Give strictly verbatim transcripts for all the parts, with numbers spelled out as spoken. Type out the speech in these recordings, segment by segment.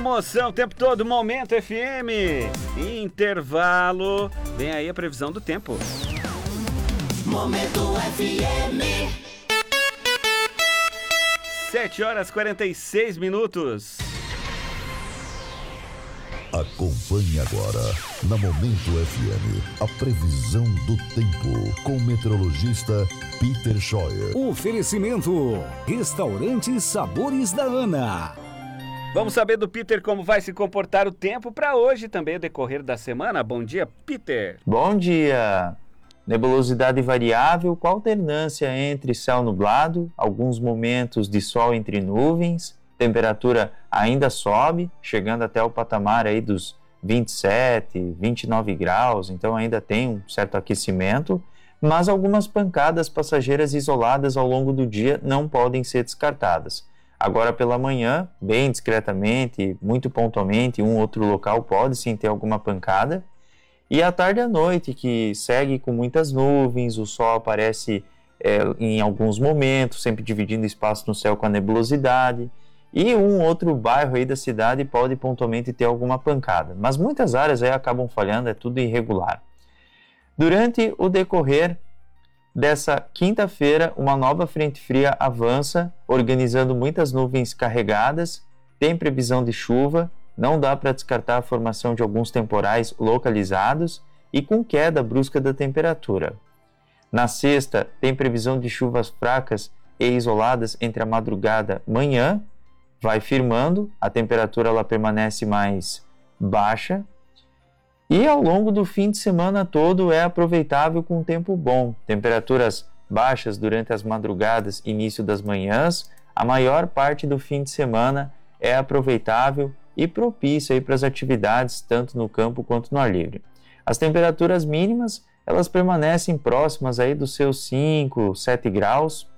Promoção o tempo todo, Momento F M. Intervalo. Vem aí a previsão do tempo. Momento F M. sete horas e quarenta e seis minutos. Acompanhe agora, na Momento F M, a previsão do tempo, com o meteorologista Peter Scheuer. Oferecimento, Restaurante Sabores da Ana. Vamos saber do Peter como vai se comportar o tempo para hoje e também o decorrer da semana. Bom dia, Peter. Bom dia. Nebulosidade variável com alternância entre céu nublado, alguns momentos de sol entre nuvens. Temperatura ainda sobe, chegando até o patamar aí dos vinte e sete, vinte e nove graus, então ainda tem um certo aquecimento, mas algumas pancadas passageiras isoladas ao longo do dia não podem ser descartadas. Agora pela manhã, bem discretamente, muito pontualmente, um outro local pode sim ter alguma pancada, e à tarde e à noite, que segue com muitas nuvens, o sol aparece é, em alguns momentos, sempre dividindo espaço no céu com a nebulosidade. E um outro bairro aí da cidade pode pontualmente ter alguma pancada, mas muitas áreas aí acabam falhando, é tudo irregular. Durante o decorrer dessa quinta-feira, uma nova frente fria avança, organizando muitas nuvens carregadas, tem previsão de chuva, não dá para descartar a formação de alguns temporais localizados e com queda brusca da temperatura. Na sexta, tem previsão de chuvas fracas e isoladas entre a madrugada e manhã, vai firmando, a temperatura ela permanece mais baixa e ao longo do fim de semana todo é aproveitável com tempo bom. Temperaturas baixas durante as madrugadas e início das manhãs, a maior parte do fim de semana é aproveitável e propício para as atividades tanto no campo quanto no ar livre. As temperaturas mínimas elas permanecem próximas aí dos seus cinco, sete graus,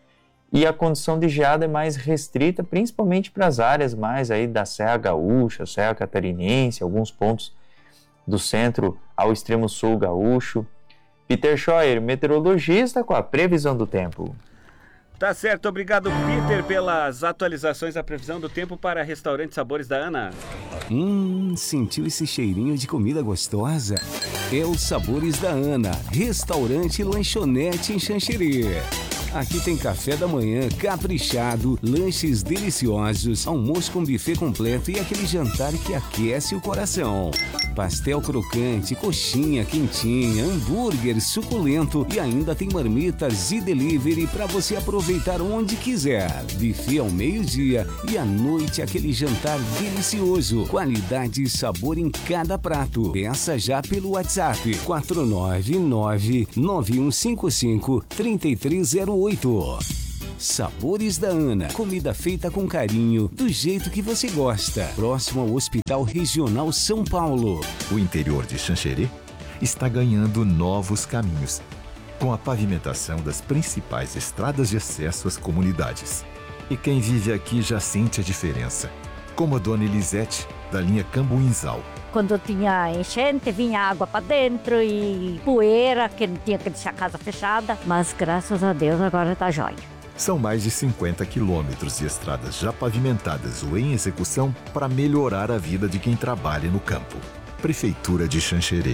e a condição de geada é mais restrita, principalmente para as áreas mais aí da Serra Gaúcha, Serra Catarinense, alguns pontos do centro ao extremo sul gaúcho. Peter Scheuer, meteorologista, com a previsão do tempo. Tá certo, obrigado, Peter, pelas atualizações da previsão do tempo para Restaurante Sabores da Ana. Hum, sentiu esse cheirinho de comida gostosa? É o Sabores da Ana, restaurante e lanchonete em Xanxerê. Aqui tem café da manhã caprichado, lanches deliciosos, almoço com buffet completo e aquele jantar que aquece o coração. Pastel crocante, coxinha quentinha, hambúrguer suculento e ainda tem marmitas e delivery para você aproveitar onde quiser. Buffet ao meio-dia e à noite aquele jantar delicioso. Qualidade e sabor em cada prato. Peça já pelo WhatsApp quatro nove nove, nove um cinco cinco, três três zero oito. Sabores da Ana, comida feita com carinho, do jeito que você gosta. Próximo ao Hospital Regional São Paulo. O interior de Xanxerê está ganhando novos caminhos, com a pavimentação das principais estradas de acesso às comunidades. E quem vive aqui já sente a diferença, como a dona Elisete, da linha Cambuinzal. Quando tinha enchente, vinha água para dentro e poeira, que não tinha que deixar a casa fechada. Mas graças a Deus agora está jóia. São mais de cinquenta quilômetros de estradas já pavimentadas ou em execução para melhorar a vida de quem trabalha no campo. Prefeitura de Xanxerê.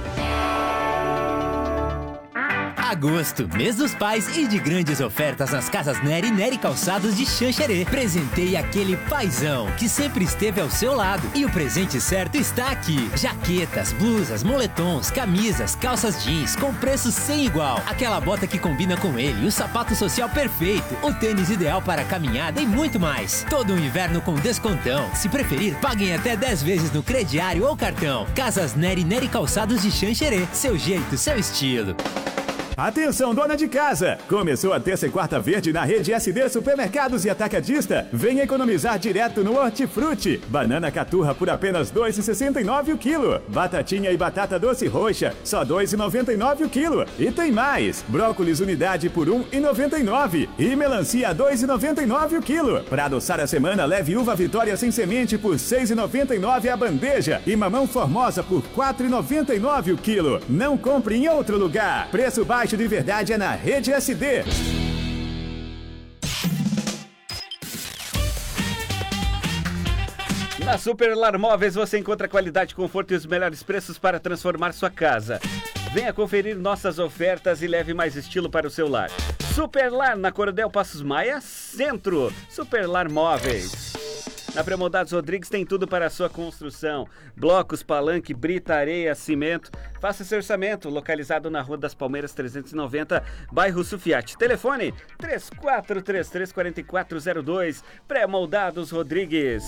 Agosto, mês dos pais e de grandes ofertas nas casas Nery e Nery Calçados de Xanxerê. Presenteie aquele paizão que sempre esteve ao seu lado. E o presente certo está aqui. Jaquetas, blusas, moletons, camisas, calças jeans com preço sem igual. Aquela bota que combina com ele, o sapato social perfeito, o tênis ideal para caminhada e muito mais. Todo o inverno com descontão. Se preferir, paguem até dez vezes no crediário ou cartão. Casas Nery e Nery Calçados de Xanxerê. Seu jeito, seu estilo. Atenção, dona de casa! Começou a terça e quarta verde na rede S D Supermercados e Atacadista. Venha economizar direto no Hortifruti. Banana caturra por apenas dois reais e sessenta e nove centavos o quilo. Batatinha e batata doce roxa, só dois reais e noventa e nove centavos o quilo. E tem mais! Brócolis unidade por um real e noventa e nove centavos. E melancia dois reais e noventa e nove centavos o quilo. Para adoçar a semana, leve uva Vitória sem semente por seis reais e noventa e nove centavos a bandeja. E mamão formosa por quatro reais e noventa e nove centavos o quilo. Não compre em outro lugar. Preço baixo de verdade é na Rede S D. Na Superlar Móveis você encontra qualidade, conforto e os melhores preços para transformar sua casa. Venha conferir nossas ofertas e leve mais estilo para o seu lar. Superlar, na Coronel Passos Maia, Centro. Superlar Móveis. Na Premodados Rodrigues tem tudo para a sua construção. Blocos, palanque, brita, areia, cimento. Faça seu orçamento, localizado na Rua das Palmeiras trezentos e noventa, bairro Sufiate. Telefone três quatro três três, quatro quatro zero dois. Pré-Moldados Rodrigues.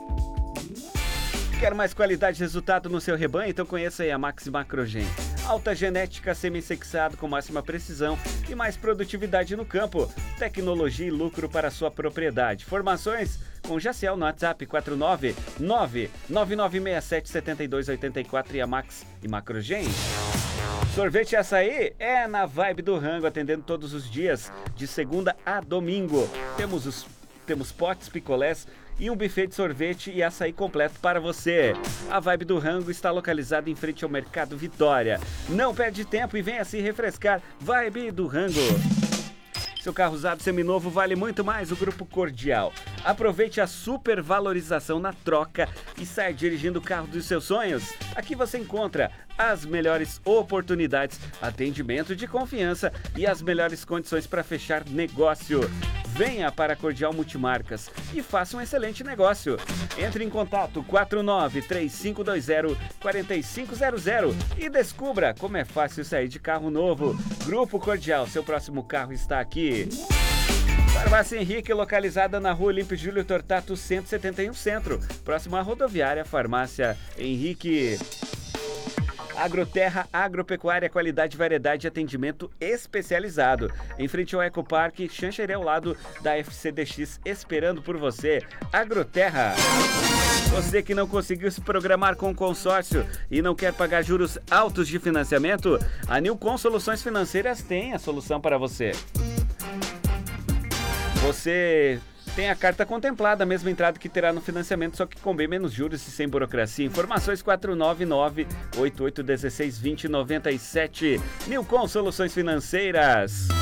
Quer mais qualidade e resultado no seu rebanho? Então conheça aí a Max Macrogen. Alta genética semi-sexado com máxima precisão e mais produtividade no campo. Tecnologia e lucro para a sua propriedade. Formações com Jaciel no WhatsApp quatro nove nove, nove nove seis sete, sete dois oito quatro e a Max e Macrogen. Sorvete e açaí é na Vibe do Rango, atendendo todos os dias, de segunda a domingo. Temos os temos potes, picolés e um buffet de sorvete e açaí completo para você. A Vibe do Rango está localizada em frente ao Mercado Vitória. Não perde tempo e venha se refrescar. Vibe do Rango. Seu carro usado seminovo vale muito mais o Grupo Cordial. Aproveite a supervalorização na troca e saia dirigindo o carro dos seus sonhos. Aqui você encontra as melhores oportunidades, atendimento de confiança e as melhores condições para fechar negócio. Venha para a Cordial Multimarcas e faça um excelente negócio. Entre em contato quatro nove três cinco dois zero, quatro cinco zero zero e descubra como é fácil sair de carro novo. Grupo Cordial, seu próximo carro está aqui. Farmácia Henrique, localizada na Rua Olímpio Júlio Tortato cento e setenta e um Centro, próximo à rodoviária. Farmácia Henrique. Agroterra, agropecuária, qualidade, variedade e atendimento especializado. Em frente ao Ecoparque, Xanxerê, ao lado da F C D X, esperando por você. Agroterra. Você que não conseguiu se programar com o consórcio e não quer pagar juros altos de financiamento, a Nilcon Soluções Financeiras tem a solução para você. Você tem a carta contemplada, a mesma entrada que terá no financiamento, só que com bem menos juros e sem burocracia. Informações quatro nove nove, oito oito um seis, dois zero nove sete. Nilcon Soluções Financeiras.